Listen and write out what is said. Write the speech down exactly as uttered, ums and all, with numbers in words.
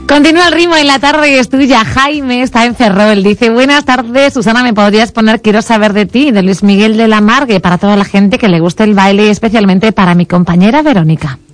Continúa el ritmo en la tarde y es tuya. Jaime está en Ferrol. Dice, buenas tardes, Susana, ¿me podrías poner Quiero saber de ti, de Luis Miguel de la Margue, para toda la gente que le guste el baile y especialmente para mi compañera Verónica?